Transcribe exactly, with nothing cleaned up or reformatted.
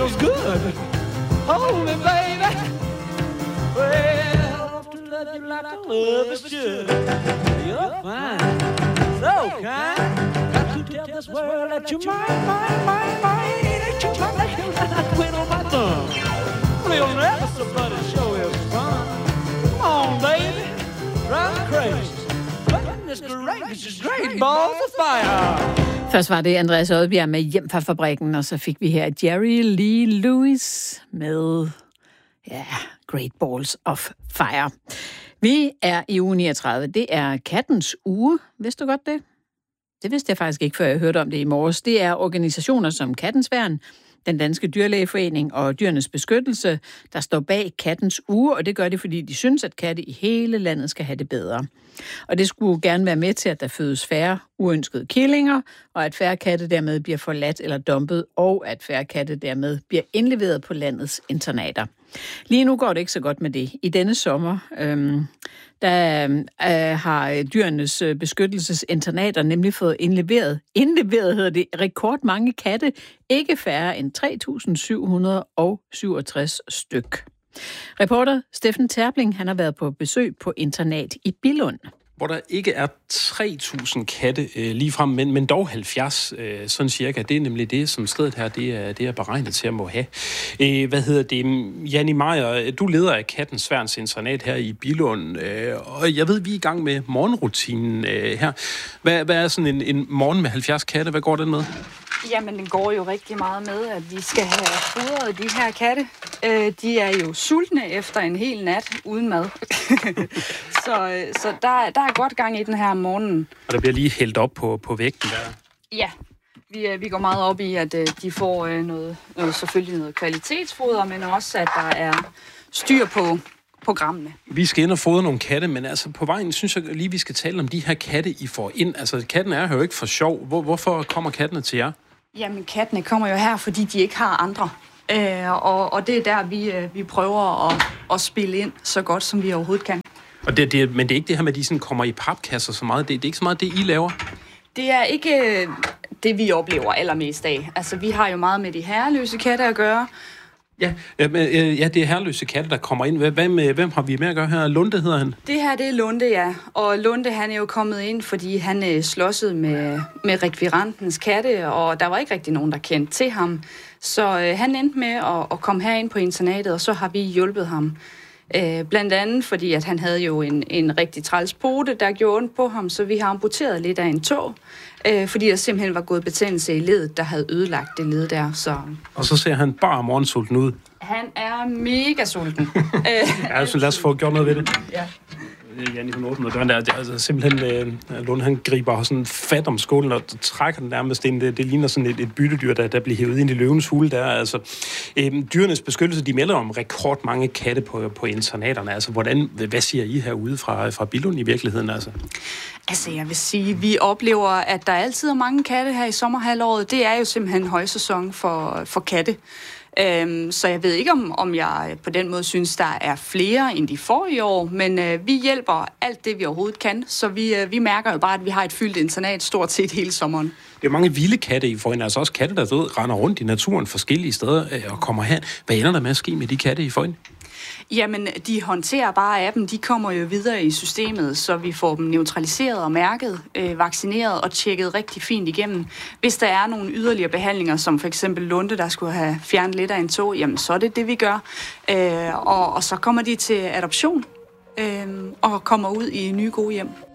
feels good. Hold me, baby. Well, to love you like I love is should. You're fine, so kind. Got to tell this world that you're mine, mine, mine, mine. That you're mine, that you're mine. I quit on my thumb. We'll never somebody show us fun. Come on, baby, drive me crazy. Goodness gracious, great balls of fire. Først var det Andreas Odbjerg med Hjem fra fabrikken, og så fik vi her Jerry Lee Lewis med ja, Great Balls of Fire. Vi er i uge niogtredive. Det er kattens uge. Vidste du godt det? Det vidste jeg faktisk ikke, før jeg hørte om det i morges. Det er organisationer som Kattens Værn, den Danske Dyrlægeforening og Dyrenes Beskyttelse, der står bag kattens uge, og det gør de, fordi de synes, at katte i hele landet skal have det bedre. Og det skulle gerne være med til, at der fødes færre uønskede killinger, og at færre katte dermed bliver forladt eller dumpet, og at færre katte dermed bliver indleveret på landets internater. Lige nu går det ikke så godt med det. I denne sommer, øhm, der øh, har Dyrenes Beskyttelsesinternater nemlig fået indleveret, indleveret hedder det, rekordmange katte, ikke færre end tre tusind syv hundrede syvogtres styk. Reporter Steffen Terpling, han har været på besøg på internat i Billund. Hvor der ikke er tre tusind katte øh, ligefrem, men, men dog halvfjerds, øh, sådan cirka. Det er nemlig det, som stedet her, det er, det er beregnet til at må have. Øh, hvad hedder det? Janni Meyer, du leder af Kattens Værns internat her i Billund, øh, og jeg ved, vi er i gang med morgenrutinen øh, her. Hvad, hvad er sådan en, en morgen med halvfjerds katte? Hvad går den med? Jamen, den går jo rigtig meget med, at vi skal have fodret de her katte. Øh, de er jo sultne efter en hel nat uden mad. så så der, der er godt gang i den her om morgenen. Og der bliver lige hældt op på, på vægten der. Ja, vi, vi går meget op i, at de får noget, noget, selvfølgelig noget kvalitetsfoder, men også, at der er styr på programmene. Vi skal ind og fodre nogle katte, men altså på vejen synes jeg lige, vi skal tale om de her katte, I får ind. Altså, katten er jo ikke for sjov. Hvor, hvorfor kommer kattene til jer? Jamen, kattene kommer jo her, fordi de ikke har andre. Øh, og, og det er der, vi, vi prøver at, at spille ind så godt, som vi overhovedet kan. Og det, det, men det er ikke det her med, at de sådan kommer i papkasser så meget. Det, det er ikke så meget det, I laver? Det er ikke det, vi oplever allermest af. Altså, vi har jo meget med de herreløse katte at gøre. Ja, ja, ja, det er herreløse katte, der kommer ind. Hvem, hvem har vi med at gøre her? Lunde hedder han? Det her, det er Lunde, ja. Og Lunde, han er jo kommet ind, fordi han slåssede med, med rekvirantens katte, og der var ikke rigtig nogen, der kendte til ham. Så øh, han endte med at, at komme herind på internatet, og så har vi hjulpet ham. Øh, blandt andet, fordi at han havde jo en, en rigtig træls pote, der gjorde ondt på ham, så vi har amputeret lidt af en tå, øh, fordi der simpelthen var gået betændelse i ledet, der havde ødelagt det led der. Så. Og så ser han bare morgensulten ud. Han er mega sulten. Ja, så lad os få gjort noget ved det. Ja. Janni, hun åbner døren der. Altså, simpelthen, øh, Lunde, han griber sådan fat om skålen og trækker den nærmest ind. Det, det ligner sådan et, et byttedyr, der, der bliver hævet ind i løvens hule der. Altså, øh, Dyrenes Beskyttelse, de melder om rekordmange katte på, på internaterne. Altså, hvordan, hvad siger I herude fra, fra Billund i virkeligheden? Altså? altså, jeg vil sige, vi oplever, at der altid er mange katte her i sommerhalvåret. Det er jo simpelthen højsæson for, for katte. Øhm, så jeg ved ikke, om, om jeg på den måde synes, der er flere end de forrige år, men øh, vi hjælper alt det, vi overhovedet kan, så vi, øh, vi mærker jo bare, at vi har et fyldt internat stort set hele sommeren. Det er mange vilde katte, I får ind, altså også katte, der ved, render rundt i naturen forskellige steder øh, og kommer her. Hvad ender der med at ske med de katte, I får ind? Jamen, de håndterer bare appen, de kommer jo videre i systemet, så vi får dem neutraliseret og mærket, øh, vaccineret og tjekket rigtig fint igennem. Hvis der er nogle yderligere behandlinger, som for eksempel Lunde, der skulle have fjernet lidt af en tå, jamen så er det det, vi gør. Øh, og, og så kommer de til adoption øh, og kommer ud i nye gode hjem.